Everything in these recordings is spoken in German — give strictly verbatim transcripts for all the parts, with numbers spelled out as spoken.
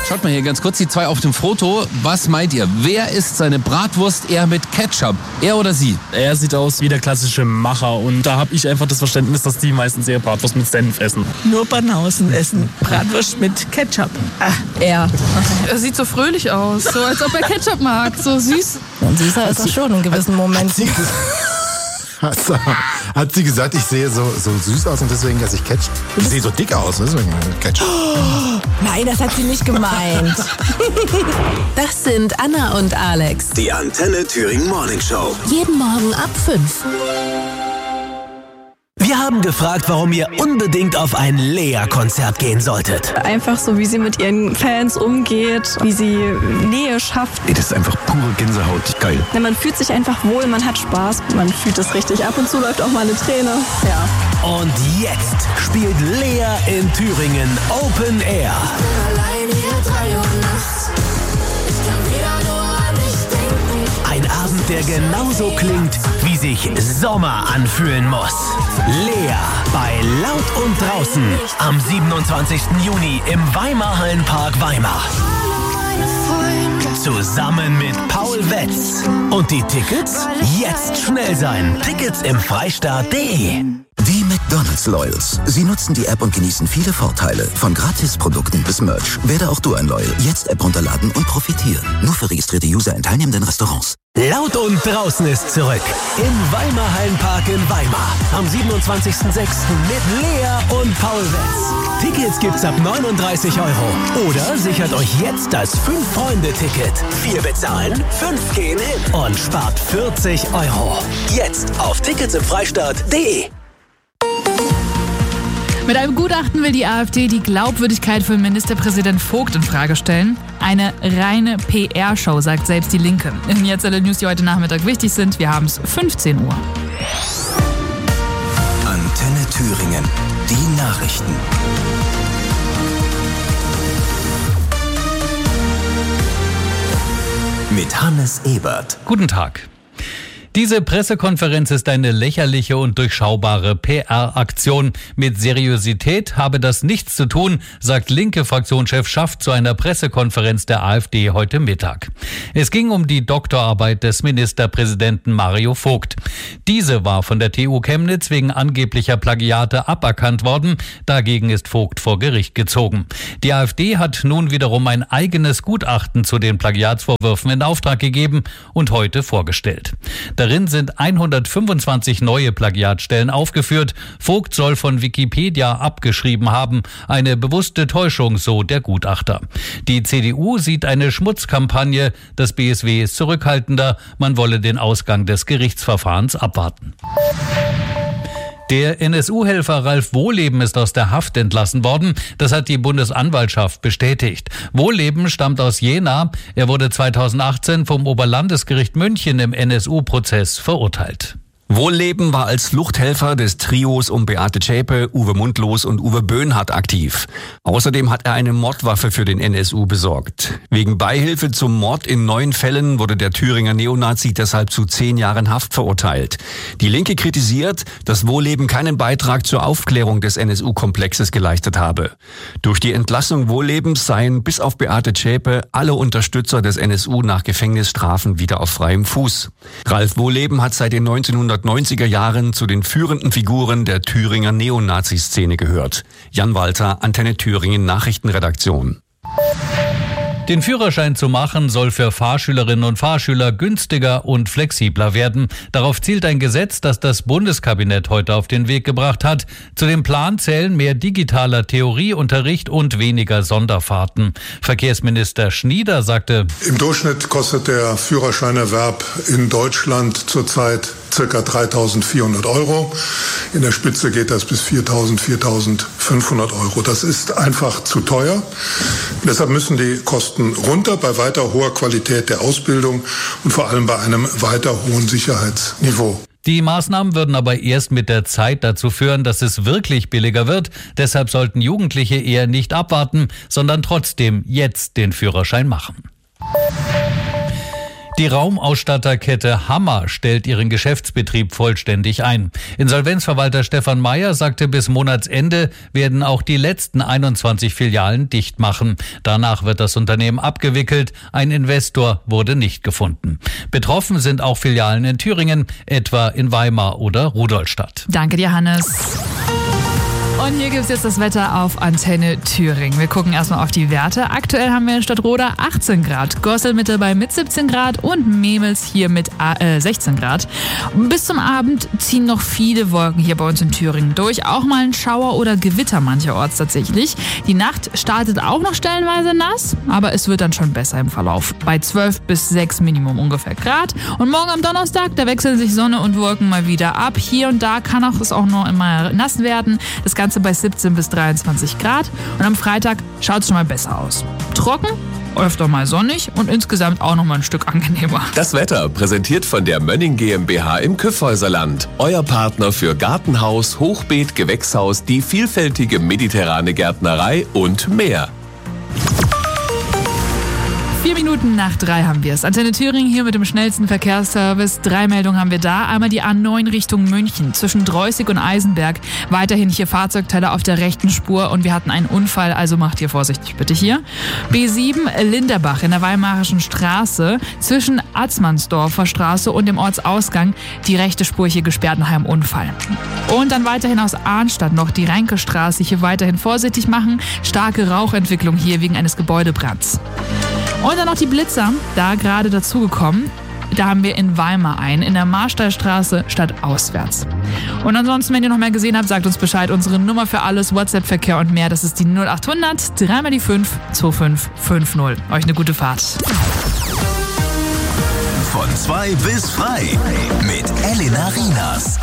Schaut mal hier ganz kurz, die zwei auf dem Foto. Was meint ihr? Wer isst seine Bratwurst eher mit Ketchup? Er oder sie? Er sieht aus wie der klassische Macher und da habe ich einfach das Verständnis, dass die meistens ihre Bratwurst mit Senf essen. Nur Banausen essen Bratwurst mit Ketchup. Ah, er. Er sieht so fröhlich aus, so als ob er Ketchup mag, so süß. Und süßer ist er schon in gewissen Momenten. Hat, hat sie gesagt, ich sehe so, so süß aus und deswegen esse ich Ketchup? Ich sehe so dick aus, deswegen Ketchup. Oh, nein, das hat sie nicht gemeint. Das sind Anna und Alex. Die Antenne Thüringen Morning Show. Jeden Morgen ab fünf. Wir haben gefragt, warum ihr unbedingt auf ein Lea-Konzert gehen solltet. Einfach so, wie sie mit ihren Fans umgeht, wie sie Nähe schafft. Das ist einfach pure Gänsehaut. Geil. Ja, man fühlt sich einfach wohl, man hat Spaß, man fühlt es richtig. Ab und zu läuft auch mal eine Träne. Ja. Und jetzt spielt Lea in Thüringen Open Air. Ein Abend, der genauso klingt, wie sich Sommer anfühlen muss. Lea bei Laut und Draußen am siebenundzwanzigsten Juni im Weimar-Hallenpark Weimar. Zusammen mit Paul Wetz. Und die Tickets? Jetzt schnell sein. Tickets im Freistaat punkt de. Die McDonald's Loyals. Sie nutzen die App und genießen viele Vorteile. Von Gratisprodukten bis Merch. Werde auch du ein Loyal. Jetzt App runterladen und profitieren. Nur für registrierte User in teilnehmenden Restaurants. Laut und Draußen ist zurück. Im Weimar-Hallenpark in Weimar. Am siebenundzwanzigsten sechsten mit Lea und Paul Wetz. Tickets gibt's ab neununddreißig Euro. Oder sichert euch jetzt das fünf-Freunde-Ticket. Vier bezahlen, fünf gehen hin und spart vierzig Euro. Jetzt auf Tickets im Freistaat punkt de. Mit einem Gutachten will die AfD die Glaubwürdigkeit von Ministerpräsident Vogt in Frage stellen. Eine reine P R-Show, sagt selbst die Linke. In jetzt alle News, die heute Nachmittag wichtig sind. Wir haben es fünfzehn Uhr. Antenne Thüringen. Die Nachrichten. Mit Hannes Ebert. Guten Tag. Diese Pressekonferenz ist eine lächerliche und durchschaubare P R-Aktion. Mit Seriosität habe das nichts zu tun, sagt linke Fraktionschef Schaff zu einer Pressekonferenz der AfD heute Mittag. Es ging um die Doktorarbeit des Ministerpräsidenten Mario Vogt. Diese war von der T U Chemnitz wegen angeblicher Plagiate aberkannt worden. Dagegen ist Vogt vor Gericht gezogen. Die AfD hat nun wiederum ein eigenes Gutachten zu den Plagiatsvorwürfen in Auftrag gegeben und heute vorgestellt. Darin sind hundertfünfundzwanzig neue Plagiatstellen aufgeführt. Vogt soll von Wikipedia abgeschrieben haben. Eine bewusste Täuschung, so der Gutachter. Die C D U sieht eine Schmutzkampagne. Das B S W ist zurückhaltender. Man wolle den Ausgang des Gerichtsverfahrens abwarten. Der N S U-Helfer Ralf Wohleben ist aus der Haft entlassen worden. Das hat die Bundesanwaltschaft bestätigt. Wohleben stammt aus Jena. Er wurde zweitausendachtzehn vom Oberlandesgericht München im N S U-Prozess verurteilt. Wohlleben war als Fluchthelfer des Trios um Beate Zschäpe, Uwe Mundlos und Uwe Böhnhardt aktiv. Außerdem hat er eine Mordwaffe für den N S U besorgt. Wegen Beihilfe zum Mord in neun Fällen wurde der Thüringer Neonazi deshalb zu zehn Jahren Haft verurteilt. Die Linke kritisiert, dass Wohlleben keinen Beitrag zur Aufklärung des N S U-Komplexes geleistet habe. Durch die Entlassung Wohllebens seien bis auf Beate Zschäpe alle Unterstützer des N S U nach Gefängnisstrafen wieder auf freiem Fuß. Ralf Wohlleben hat seit den neunzehnhundertneunziger Jahren zu den führenden Figuren der Thüringer Neonazi-Szene gehört. Jan Walter, Antenne Thüringen Nachrichtenredaktion. Den Führerschein zu machen soll für Fahrschülerinnen und Fahrschüler günstiger und flexibler werden. Darauf zielt ein Gesetz, das das Bundeskabinett heute auf den Weg gebracht hat. Zu dem Plan zählen mehr digitaler Theorieunterricht und weniger Sonderfahrten. Verkehrsminister Schnieder sagte: Im Durchschnitt kostet der Führerscheinerwerb in Deutschland zurzeit ca. dreitausendvierhundert Euro. In der Spitze geht das bis viertausend, viertausendfünfhundert Euro. Das ist einfach zu teuer. Und deshalb müssen die Kosten runter bei weiter hoher Qualität der Ausbildung und vor allem bei einem weiter hohen Sicherheitsniveau. Die Maßnahmen würden aber erst mit der Zeit dazu führen, dass es wirklich billiger wird. Deshalb sollten Jugendliche eher nicht abwarten, sondern trotzdem jetzt den Führerschein machen. Die Raumausstatterkette Hammer stellt ihren Geschäftsbetrieb vollständig ein. Insolvenzverwalter Stefan Meyer sagte, bis Monatsende werden auch die letzten einundzwanzig Filialen dicht machen. Danach wird das Unternehmen abgewickelt. Ein Investor wurde nicht gefunden. Betroffen sind auch Filialen in Thüringen, etwa in Weimar oder Rudolstadt. Danke dir, Hannes. Und hier gibt es jetzt das Wetter auf Antenne Thüringen. Wir gucken erstmal auf die Werte. Aktuell haben wir in Stadtroda achtzehn Grad, Gossel mit dabei mit siebzehn Grad und Memels hier mit äh, sechzehn Grad. Bis zum Abend ziehen noch viele Wolken hier bei uns in Thüringen durch. Auch mal ein Schauer oder Gewitter mancherorts tatsächlich. Die Nacht startet auch noch stellenweise nass, aber es wird dann schon besser im Verlauf. Bei zwölf bis sechs Minimum ungefähr Grad. Und morgen am Donnerstag, da wechseln sich Sonne und Wolken mal wieder ab. Hier und da kann auch es auch noch immer nass werden. Das Ganze bei siebzehn bis dreiundzwanzig Grad. Und am Freitag schaut es schon mal besser aus. Trocken, öfter mal sonnig und insgesamt auch noch mal ein Stück angenehmer. Das Wetter präsentiert von der Mönning GmbH im Kyffhäuserland. Euer Partner für Gartenhaus, Hochbeet, Gewächshaus, die vielfältige mediterrane Gärtnerei und mehr. Vier Minuten nach drei haben wir es. Antenne Thüringen hier mit dem schnellsten Verkehrsservice. Drei Meldungen haben wir da. Einmal die A neun Richtung München zwischen Dreußig und Eisenberg. Weiterhin hier Fahrzeugteile auf der rechten Spur und wir hatten einen Unfall, also macht hier vorsichtig bitte hier. B sieben Linderbach in der Weimarischen Straße zwischen Atzmannsdorfer Straße und dem Ortsausgang. Die rechte Spur hier gesperrt nach einem Unfall. Und dann weiterhin aus Arnstadt noch die Reinkestraße hier weiterhin vorsichtig machen. Starke Rauchentwicklung hier wegen eines Gebäudebrands. Und dann noch die Blitzer, da gerade dazugekommen. Da haben wir in Weimar einen, in der Marstallstraße statt auswärts. Und ansonsten, wenn ihr noch mehr gesehen habt, sagt uns Bescheid. Unsere Nummer für alles, WhatsApp-Verkehr und mehr, das ist die null acht hundert, drei mal die fünf, zwei fünf fünf null. Euch eine gute Fahrt. Von zwei bis frei mit Elena Rienas.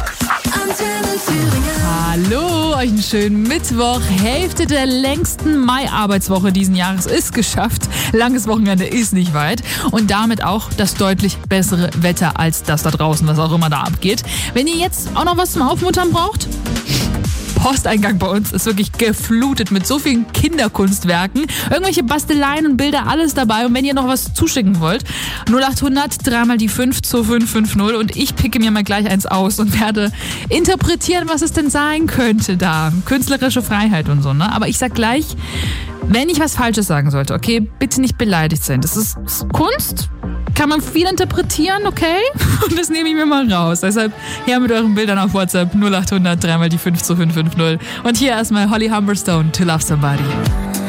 Hallo, euch einen schönen Mittwoch. Hälfte der längsten Mai-Arbeitswoche diesen Jahres ist geschafft. Langes Wochenende ist nicht weit. Und damit auch das deutlich bessere Wetter als das da draußen, was auch immer da abgeht. Wenn ihr jetzt auch noch was zum Aufmuntern braucht, Posteingang bei uns ist wirklich geflutet mit so vielen Kinderkunstwerken. Irgendwelche Basteleien und Bilder, alles dabei. Und wenn ihr noch was zuschicken wollt, null acht hundert, drei mal die fünf, zwei fünf fünf null. Und ich picke mir mal gleich eins aus und werde interpretieren, was es denn sein könnte da. Künstlerische Freiheit und so, ne? Aber ich sag gleich, wenn ich was Falsches sagen sollte, okay, bitte nicht beleidigt sein. Das ist, das ist Kunst. Kann man viel interpretieren, okay? Und das nehme ich mir mal raus. Deshalb her mit euren Bildern auf WhatsApp null acht hundert, drei mal die fünf, zwei fünf fünf null. Und hier erstmal Holly Humberstone, To Love Somebody.